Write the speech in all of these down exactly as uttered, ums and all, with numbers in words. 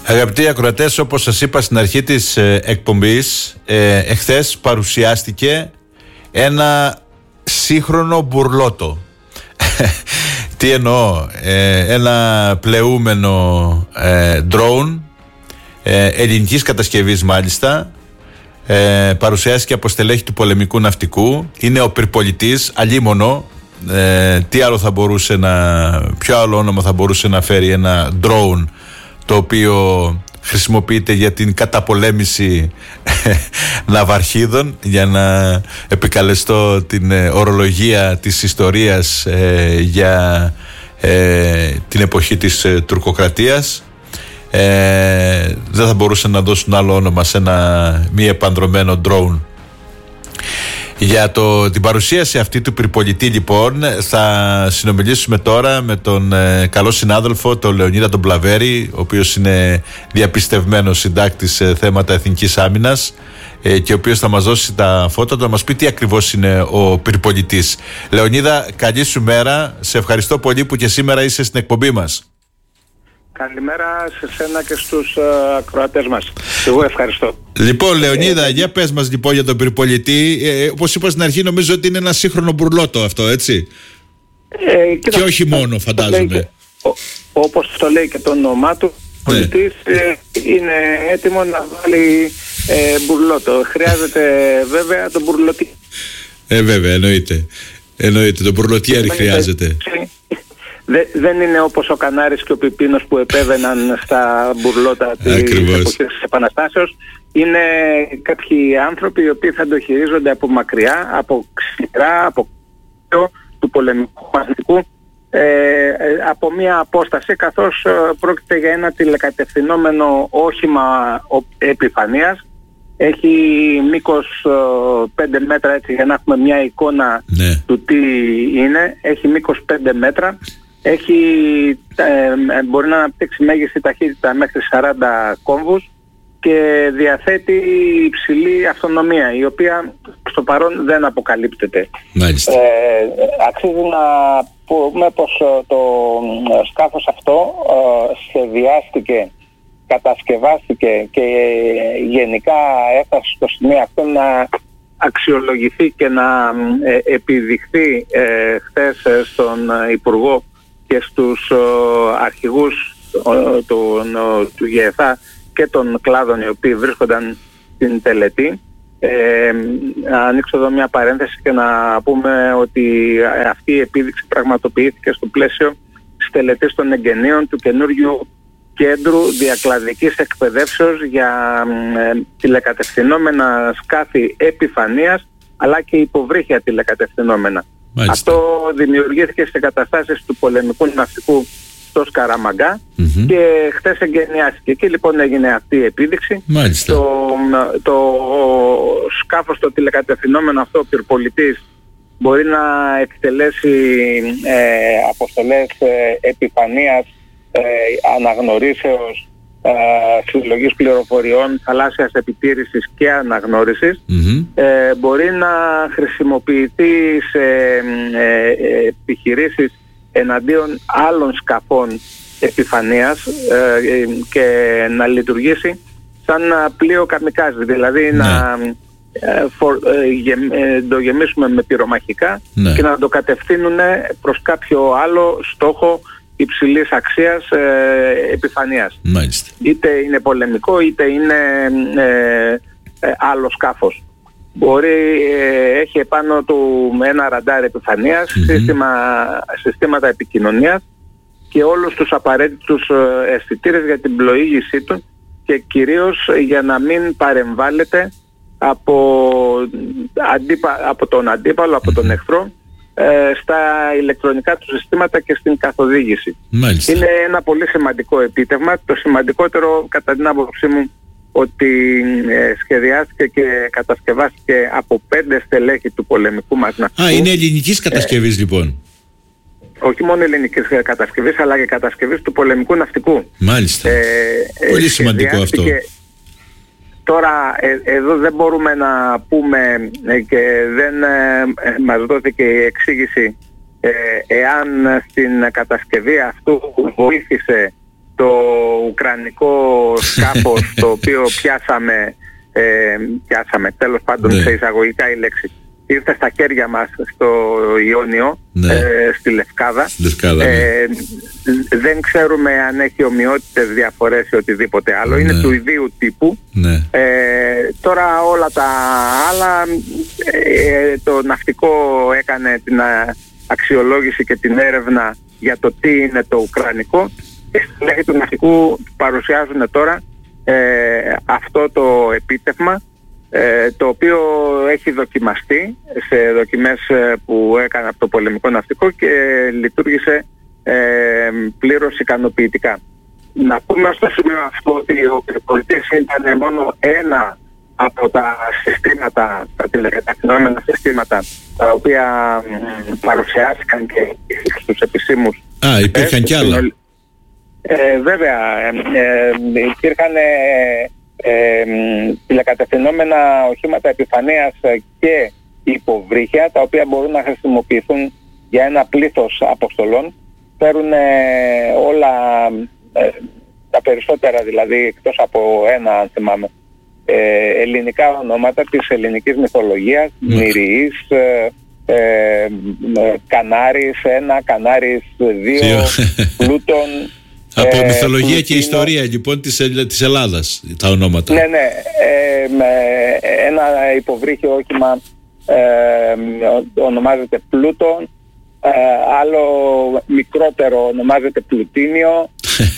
Αγαπητοί ακροατές, όπως σας είπα στην αρχή της ε, εκπομπής, ε, εχθές παρουσιάστηκε ένα σύγχρονο μπουρλότο. Τι εννοώ? Ε, ένα πλεούμενο ε, drone ε, ελληνικής κατασκευής μάλιστα, ε, παρουσιάστηκε από στελέχη του πολεμικού ναυτικού. Είναι ο πυρπολιτής, αλίμονο. Ε, τι άλλο θα μπορούσε να, ποιο άλλο όνομα θα μπορούσε να φέρει ένα drone το οποίο χρησιμοποιείται για την καταπολέμηση ναυαρχίδων, για να επικαλεστώ την ε, ορολογία της ιστορίας ε, για ε, την εποχή της ε, τουρκοκρατίας. Ε, δεν θα μπορούσαν να δώσουν άλλο όνομα σε ένα μη επανδρωμένο drone. Για το, την παρουσίαση αυτή του πυρπολιτή λοιπόν θα συνομιλήσουμε τώρα με τον ε, καλό συνάδελφο, τον Λεωνίδα τον Πλαβέρη, ο οποίος είναι διαπιστευμένος συντάκτης σε θέματα εθνικής άμυνας ε, και ο οποίος θα μας δώσει τα φώτα, θα μας πει τι ακριβώς είναι ο πυρπολιτής. Λεωνίδα, καλή σου μέρα, σε ευχαριστώ πολύ που και σήμερα είσαι στην εκπομπή μας. Καλημέρα σε σένα και στους uh, ακροατές μας. Εγώ ευχαριστώ. Λοιπόν, Λεωνίδα, ε, για πες μας λοιπόν για τον πυρπολιτή. Ε, όπως είπα στην αρχή, νομίζω ότι είναι ένα σύγχρονο μπουρλότο αυτό, έτσι. Ε, και, και όχι μόνο, φαντάζομαι. Και, ο, όπως το λέει και το όνομά του, ο ναι. πολιτής ε, είναι έτοιμο να βάλει ε, μπουρλότο. Χρειάζεται βέβαια τον μπουρλωτή. Ε, βέβαια, εννοείται. Εννοείται, τον μπουρλωτιέρι χρειάζεται. Δεν είναι όπως ο Κανάρης και ο Πιπίνος που επέβαιναν στα μπουρλότα της εποχής της Επαναστάσεως. Είναι κάποιοι άνθρωποι οι οποίοι θα το χειρίζονται από μακριά, από ξηρά, από κάτω του πολεμικού μαθητικού, ε, από μια απόσταση, καθώς ε, πρόκειται για ένα τηλεκατευθυνόμενο όχημα επιφανείας. Έχει μήκος ε, πέντε μέτρα, έτσι για να έχουμε μια εικόνα ναι. του τι είναι. Έχει μήκος πέντε μέτρα. Έχει, ε, μπορεί να αναπτύξει μέγιστη ταχύτητα μέχρι σαράντα κόμβους και διαθέτει υψηλή αυτονομία, η οποία στο παρόν δεν αποκαλύπτεται. Μάλιστα. Ε, αξίζει να πούμε πως το σκάφος αυτό ε, σχεδιάστηκε, κατασκευάστηκε και γενικά έφτασε στο σημείο αυτό να αξιολογηθεί και να ε, επιδειχθεί ε, χθες στον Υπουργό και στους ο, αρχηγούς ο, του, ο, του ΓΕΘΑ και των κλάδων οι οποίοι βρίσκονταν στην τελετή. Ε, να ανοίξω εδώ μια παρένθεση και να πούμε ότι αυτή η επίδειξη πραγματοποιήθηκε στο πλαίσιο της τελετής των εγγενείων του καινούριου κέντρου διακλαδικής εκπαιδεύσεως για ε, τηλεκατευθυνόμενα σκάφη επιφανείας αλλά και υποβρύχια τηλεκατευθυνόμενα. Μάλιστα. Αυτό δημιουργήθηκε σε καταστάσεις του πολεμικού ναυτικού στο Σκαραμαγκά mm-hmm. και χτες εγκαινιάστηκε. Εκεί λοιπόν έγινε αυτή η επίδειξη. Mάλιστα. Το, το σκάφος, το τηλεκατευθυνόμενο αυτό, ο πυρπολιτής, μπορεί να εκτελέσει ε, αποστολές ε, επιφανείας, ε, αναγνωρίσεως, ε, συλλογής πληροφοριών, θαλάσσιας επιτήρησης και αναγνώρισης. Mm-hmm. Ε, μπορεί να χρησιμοποιηθεί σε ε, ε, επιχειρήσεις εναντίον άλλων σκαφών επιφανείας ε, και να λειτουργήσει σαν πλοίο καμικάζι, δηλαδή ναι. να ε, for, ε, γεμ, ε, το γεμίσουμε με πυρομαχικά ναι. και να το κατευθύνουν προς κάποιο άλλο στόχο υψηλής αξίας ε, επιφανείας. Μάλιστα. Είτε είναι πολεμικό είτε είναι ε, ε, άλλο σκάφος. Μπορεί, ε, έχει επάνω του με ένα ραντάρ επιφανείας, mm-hmm. σύστημα, συστήματα επικοινωνίας και όλους τους απαραίτητους ε, αισθητήρες για την πλοήγησή του και κυρίως για να μην παρεμβάλλεται από, αντίπα, από τον αντίπαλο, από τον εχθρό ε, στα ηλεκτρονικά του συστήματα και στην καθοδήγηση. Μάλιστα. Είναι ένα πολύ σημαντικό επίτευγμα. Το σημαντικότερο κατά την άποψή μου ότι ε, σχεδιάστηκε και κατασκευάστηκε από πέντε στελέχη του πολεμικού μας ναυτικού. Α, είναι ελληνικής κατασκευής ε, λοιπόν. Όχι μόνο ελληνικής κατασκευής, αλλά και κατασκευής του πολεμικού ναυτικού. Μάλιστα. Ε, Πολύ ε, σημαντικό αυτό. Τώρα, ε, εδώ δεν μπορούμε να πούμε ε, και δεν ε, μας δόθηκε η εξήγηση ε, εάν στην κατασκευή αυτού βοήθησε το ουκρανικό σκάφος το οποίο πιάσαμε, ε, πιάσαμε τέλος πάντων ναι. σε εισαγωγικά η λέξη, ήρθε στα χέρια μας στο Ιόνιο, ναι. ε, στη Λευκάδα. Λευκάδα ναι. ε, δεν ξέρουμε αν έχει ομοιότητες, διαφορές ή οτιδήποτε άλλο. Ναι. Είναι του ιδίου τύπου. Ναι. Ε, τώρα όλα τα άλλα, ε, το ναυτικό έκανε την αξιολόγηση και την έρευνα για το τι είναι το ουκρανικό και στη στελέχη του ναυτικού παρουσιάζουν τώρα ε, αυτό το επίτευγμα, ε, το οποίο έχει δοκιμαστεί σε δοκιμές που έκανε από το πολεμικό ναυτικό και λειτουργήσε ε, πλήρως ικανοποιητικά. Να πούμε στο σημείο αυτό ότι ο πυρπολιτής ήταν μόνο ένα από τα συστήματα, τα τηλεκατευθυνόμενα συστήματα, τα οποία μ, παρουσιάστηκαν και στους επισήμους. Α, υπήρχαν κι άλλα. Ε, βέβαια, ε, ε, υπήρχαν ε, ε, τηλεκατευθυνόμενα οχήματα επιφανείας και υποβρύχια, τα οποία μπορούν να χρησιμοποιηθούν για ένα πλήθος αποστολών. Φέρουν ε, όλα, ε, τα περισσότερα δηλαδή, εκτός από ένα αν θυμάμαι, ε, ελληνικά ονόματα της ελληνικής μυθολογίας, mm. Μυριής, ε, ε, Κανάρης ένα, Κανάρης δύο, Πλούτον. Από ε, μυθολογία Πλουτίνο. Και ιστορία λοιπόν της, της Ελλάδας τα ονόματα. Ναι, ναι. Ε, με ένα υποβρύχιο όχημα ε, ονομάζεται Πλούτον, ε, άλλο μικρότερο ονομάζεται Πλουτίνιο.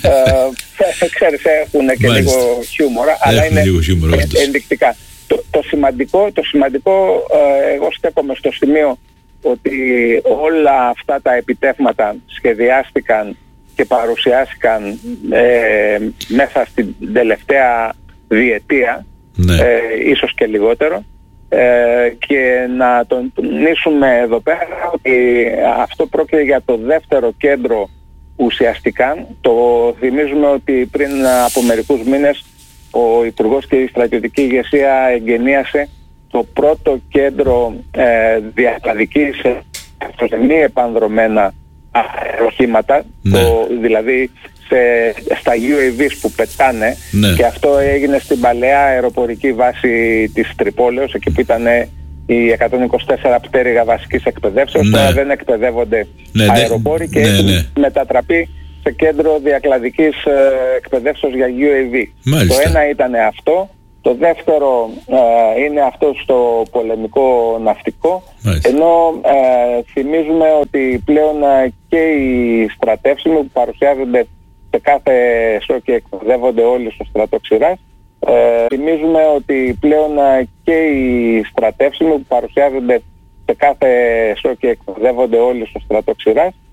ε, ξέρεις, έχουν και Μάλιστα. λίγο χιούμορα, αλλά είναι χιούμορα, ενδεικτικά. Το, το σημαντικό, το σημαντικό ε, εγώ στέκομαι στο σημείο ότι όλα αυτά τα επιτεύγματα σχεδιάστηκαν και παρουσιάστηκαν ε, μέσα στην τελευταία διετία, ναι. ε, ίσως και λιγότερο, ε, και να τον τονίσουμε εδώ πέρα ότι αυτό πρόκειται για το δεύτερο κέντρο ουσιαστικά. Το θυμίζουμε ότι πριν από μερικούς μήνες ο Υπουργός και η στρατιωτική ηγεσία εγκαινίασε το πρώτο κέντρο ε, διακλαδικής σε μη επανδρομένα αεροχήματα, ναι. το, δηλαδή σε, στα γιου έι βις που πετάνε, ναι. και αυτό έγινε στην παλαιά αεροπορική βάση της Τρυπόλεως, εκεί που ήταν οι εκατόν είκοσι τέσσερα πτέρυγα βασικής εκπαιδεύσεως. Ναι. Τώρα δεν εκπαιδεύονται ναι, αεροπόροι ναι, και ναι, έχουν ναι. μετατραπεί σε κέντρο διακλαδικής ε, εκπαιδεύσεως για γιου έι βι. Μάλιστα. Το ένα ήταν αυτό. Το δεύτερο ε, είναι αυτό στο πολεμικό ναυτικό. Μάλιστα. Ενώ ε, θυμίζουμε ότι πλέον ε, και οι στρατεύσιμοι που παρουσιάζονται σε κάθε σο και εκπαιδεύονται όλοι στο στρατό Ξηράς, ε, θυμίζουμε ότι πλέον ε, και οι στρατεύσιμοι που παρουσιάζονται σε κάθε σο και εκπαιδεύονται όλοι στο στρατό Ξηράς,